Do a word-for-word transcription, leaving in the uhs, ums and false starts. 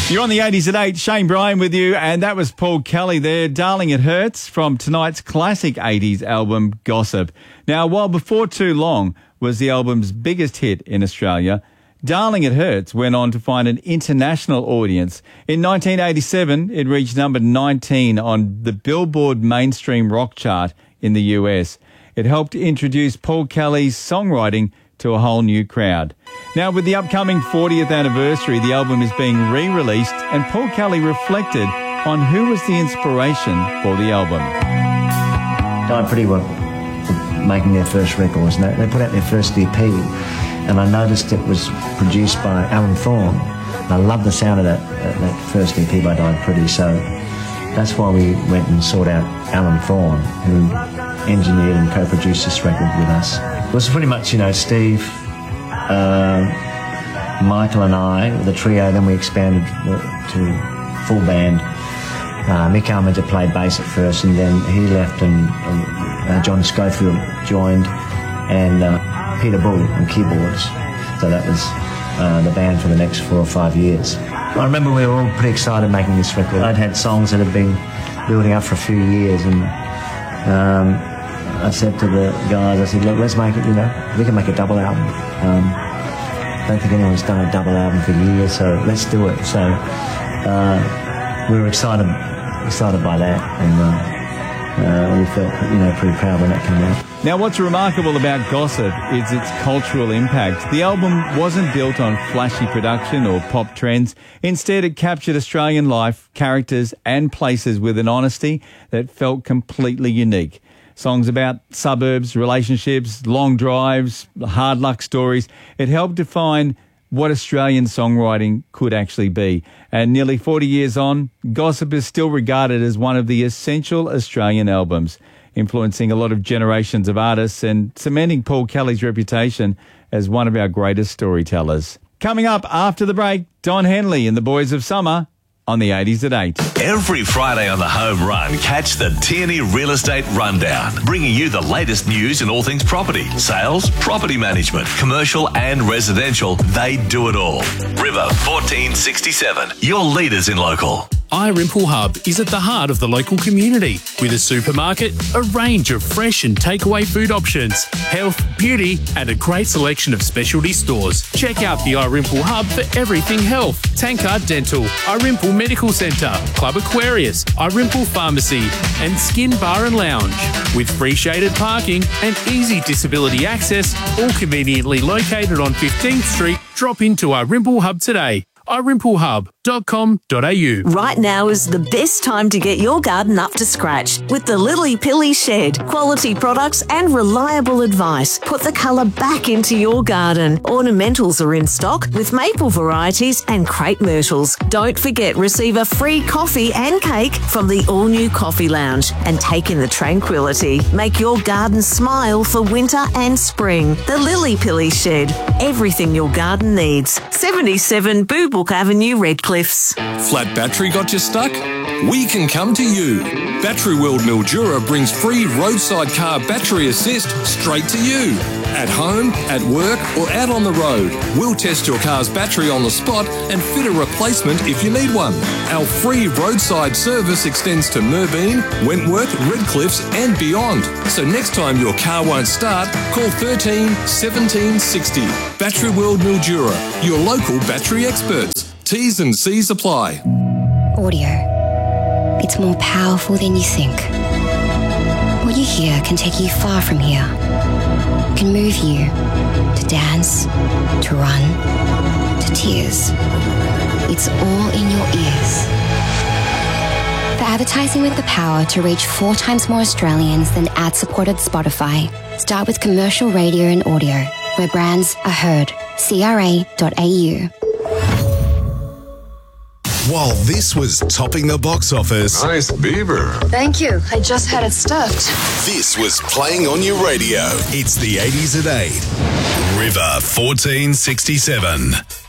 You're on the eighties at eight. Shane Bryan with you, and that was Paul Kelly there. Darling It Hurts from tonight's classic eighties album, Gossip. Now, while Before Too Long was the album's biggest hit in Australia, Darling It Hurts went on to find an international audience. In nineteen eighty-seven, it reached number nineteen on the Billboard mainstream rock chart in the U S. It helped introduce Paul Kelly's songwriting to a whole new crowd. Now, with the upcoming fortieth anniversary, the album is being re-released, and Paul Kelly reflected on who was the inspiration for the album. Died Pretty well making their first records, and they put out their first E P, and I noticed it was produced by Alan Thorne. And I love the sound of that, that first E P by Died Pretty, so that's why we went and sought out Alan Thorne, who engineered and co-produced this record with us. It was pretty much, you know, Steve, uh, Michael and I, the trio, then we expanded to full band. Uh, Mick Armiger played bass at first, and then he left, and uh, John Schofield joined, and uh, Peter Bull on keyboards. So that was uh, the band for the next four or five years. I remember we were all pretty excited making this record. I'd had songs that had been building up for a few years, and um, I said to the guys, I said, look, let's make it, you know, we can make a double album. Um, I don't think anyone's done a double album for years, so let's do it. So uh, we were excited excited by that, and uh, uh, we felt, you know, pretty proud when that came out. Now, what's remarkable about Gossip is its cultural impact. The album wasn't built on flashy production or pop trends. Instead, it captured Australian life, characters and places with an honesty that felt completely unique. Songs about suburbs, relationships, long drives, hard luck stories. It helped define what Australian songwriting could actually be. And nearly forty years on, Gossip is still regarded as one of the essential Australian albums, influencing a lot of generations of artists and cementing Paul Kelly's reputation as one of our greatest storytellers. Coming up after the break, Don Henley and the Boys of Summer on the eighties at eight. Every Friday on the Home Run, catch the Tierney Real Estate Rundown, bringing you the latest news in all things property, sales, property management, commercial and residential. They do it all. River fourteen sixty-seven, your leaders in local. iRimple Hub is at the heart of the local community with a supermarket, a range of fresh and takeaway food options, health, beauty and a great selection of specialty stores. Check out the iRimple Hub for everything health, Tankard Dental, iRimple Medical Centre, Club Aquarius, iRimple Pharmacy and Skin Bar and Lounge. With free shaded parking and easy disability access, all conveniently located on fifteenth Street, drop into iRimple Hub today. i rimple hub dot com dot a u. Right now is the best time to get your garden up to scratch with the Lily Pilly Shed. Quality products and reliable advice put the colour back into your garden. Ornamentals are in stock with maple varieties and crepe myrtles. Don't forget, receive a free coffee and cake from the all-new Coffee Lounge and take in the tranquility. Make your garden smile for winter and spring. The Lily Pilly Shed. Everything your garden needs. seventy-seven Boo Book Avenue, Redcliffs. Flat battery got you stuck? We can come to you. Battery World Mildura brings free roadside car battery assist straight to you. At home, at work or out on the road, we'll test your car's battery on the spot and fit a replacement if you need one. Our free roadside service extends to Merbein, Wentworth, Redcliffs and beyond. So next time your car won't start, call thirteen seventeen sixty. Battery World Mildura, your local battery experts. T's and C's apply. Audio. It's more powerful than you think. What you hear can take you far from here. It can move you to dance, to run, to tears. It's all in your ears. For advertising with the power to reach four times more Australians than ad-supported Spotify, start with commercial radio and audio, where brands are heard. C R A dot A U. While this was topping the box office. Nice beaver. Thank you. I just had it stuffed. This was playing on your radio. It's the eighties at eight. River fourteen sixty-seven.